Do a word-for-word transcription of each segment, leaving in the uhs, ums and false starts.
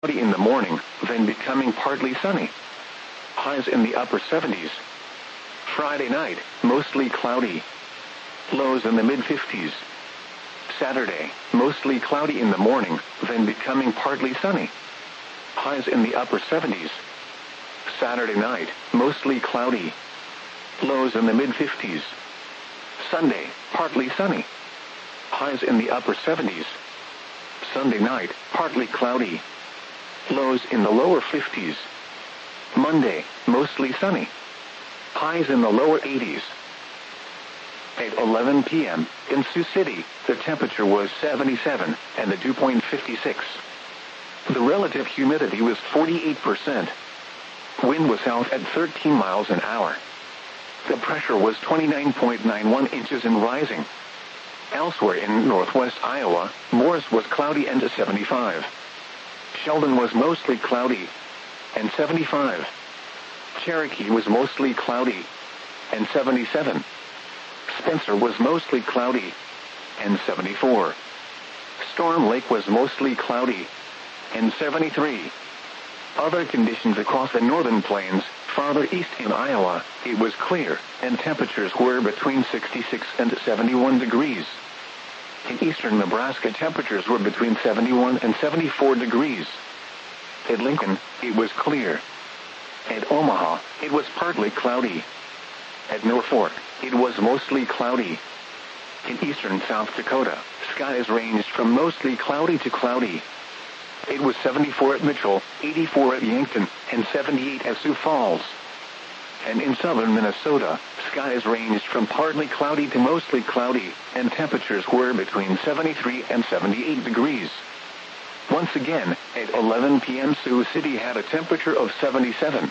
cloudy in the morning, then becoming partly sunny. Highs in the upper seventies. Friday night, mostly cloudy. Lows in the mid fifties. Saturday, mostly cloudy in the morning, then becoming partly sunny. Highs in the upper seventies. Saturday night, mostly cloudy. Lows in the mid fifties. Sunday, partly sunny. Highs in the upper seventies. Sunday night, partly cloudy. Lows in the lower fifties. Monday, mostly sunny. Highs in the lower eighties. At eleven p m in Sioux City, the temperature was seventy-seven, and the dew point fifty-six. The relative humidity was forty-eight percent. Wind was south at thirteen miles an hour. The pressure was twenty-nine point nine one inches and rising. Elsewhere in northwest Iowa, Morris was cloudy and seventy-five. Sheldon was mostly cloudy and seventy-five. Cherokee was mostly cloudy and seventy-seven. Spencer was mostly cloudy and seventy-four. Storm Lake was mostly cloudy and seventy-three. Other conditions across the northern plains, farther east in Iowa, it was clear, and temperatures were between sixty-six and seventy-one degrees. In eastern Nebraska, temperatures were between seventy-one and seventy-four degrees. At Lincoln, it was clear. At Omaha, it was partly cloudy. At Norfolk, it was mostly cloudy. In eastern South Dakota, skies ranged from mostly cloudy to cloudy. It was seventy-four at Mitchell, eighty-four at Yankton, and seventy-eight at Sioux Falls. And in southern Minnesota, skies ranged from partly cloudy to mostly cloudy, and temperatures were between seventy-three and seventy-eight degrees. Once again, at eleven p m Sioux City had a temperature of seventy-seven.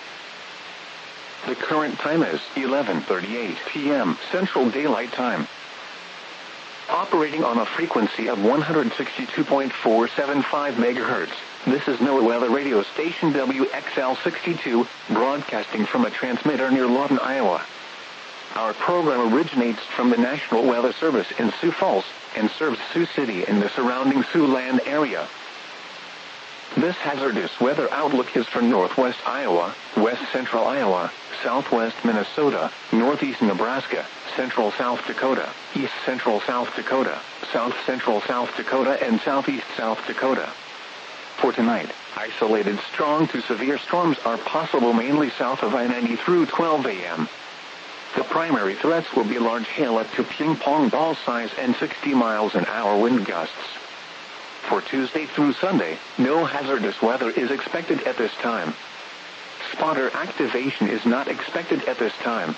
The current time is eleven thirty-eight p m Central Daylight Time. Operating on a frequency of one hundred sixty-two point four seven five megahertz, this is NOAA Weather Radio Station W X L sixty-two, broadcasting from a transmitter near Lawton, Iowa. Our program originates from the National Weather Service in Sioux Falls and serves Sioux City and the surrounding Siouxland area. This hazardous weather outlook is for northwest Iowa, west central Iowa, southwest Minnesota, northeast Nebraska, central South Dakota, east central South Dakota, south central South Dakota, and southeast South Dakota. For tonight, isolated strong to severe storms are possible mainly south of I ninety through twelve a m The primary threats will be large hail up to ping-pong ball size and sixty miles an hour wind gusts. For Tuesday through Sunday, no hazardous weather is expected at this time. Spotter activation is not expected at this time.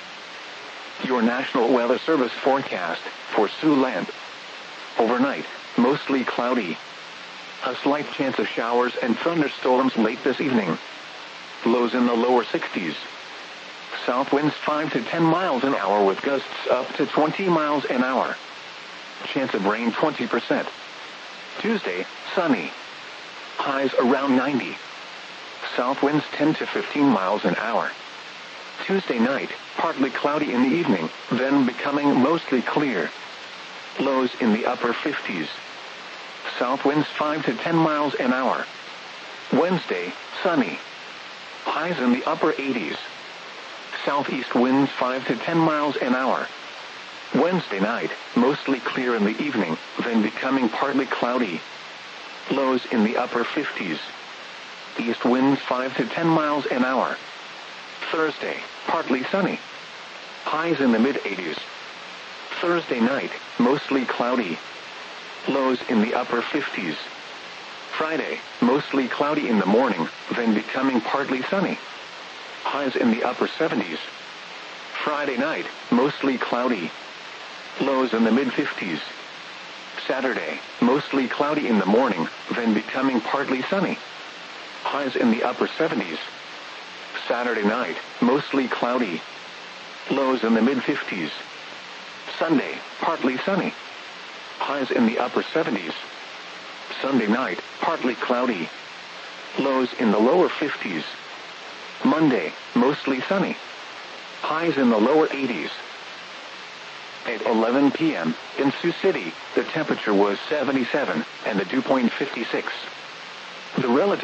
Your National Weather Service forecast for Siouxland. Overnight, mostly cloudy. A slight chance of showers and thunderstorms late this evening. Lows in the lower sixties. South winds five to ten miles an hour with gusts up to twenty miles an hour. Chance of rain twenty percent. Tuesday, sunny. Highs around ninety. South winds ten to fifteen miles an hour. Tuesday night, partly cloudy in the evening, then becoming mostly clear. Lows in the upper fifties. South winds five to ten miles an hour. Wednesday, sunny. Highs in the upper eighties. Southeast winds five to ten miles an hour. Wednesday night, mostly clear in the evening, then becoming partly cloudy. Lows in the upper fifties. East winds five to ten miles an hour. Thursday, partly sunny. Highs in the mid eighties. Thursday night, mostly cloudy. Lows in the upper fifties. Friday, mostly cloudy in the morning, then becoming partly sunny. Highs in the upper seventies. Friday night, mostly cloudy. Lows in the mid fifties. Saturday, mostly cloudy in the morning, then becoming partly sunny. Highs in the upper seventies. Saturday night, mostly cloudy. Lows in the mid fifties. Sunday, partly sunny. Highs in the upper seventies. Sunday night, partly cloudy. Lows in the lower fifties. Monday, mostly sunny. Highs in the lower eighties. At eleven p m in Sioux City, the temperature was seventy-seven, and the dew point fifty-six. The relative